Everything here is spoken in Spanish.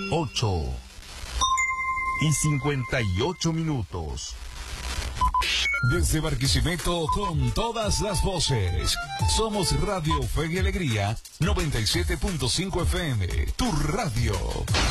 8:58. Desde Barquisimeto con todas las voces. Somos Radio Fe y Alegría 97.5 FM, tu radio.